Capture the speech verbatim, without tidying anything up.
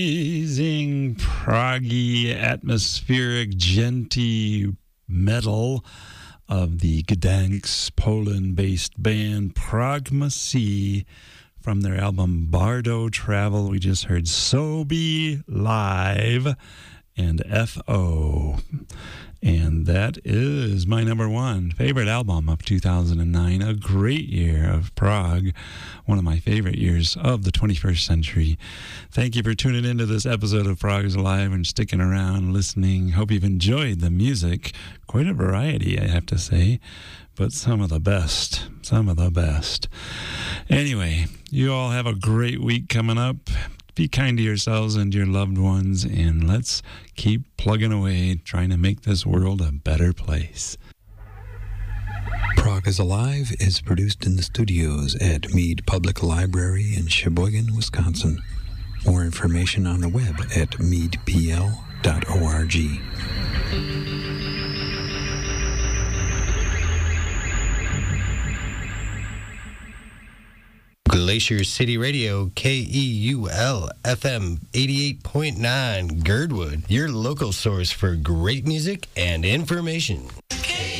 Amazing, proggy, atmospheric, genty metal of the Gdansk, Poland-based band Progmacy from their album Bardo Travel. We just heard Sobi Live and F O. And that is my number one favorite album of two thousand nine. A great year of prog. One of my favorite years of the twenty-first century. Thank you for tuning into this episode of Prog is Alive and sticking around, listening. Hope you've enjoyed the music. Quite a variety, I have to say. But some of the best. Some of the best. Anyway, you all have a great week coming up. Be kind to yourselves and your loved ones, and let's keep plugging away, trying to make this world a better place. Prog is Alive is produced in the studios at Mead Public Library in Sheboygan, Wisconsin. More information on the web at mead p l dot org. Glacier City Radio, K E U L, F M eighty-eight point nine, Girdwood, your local source for great music and information.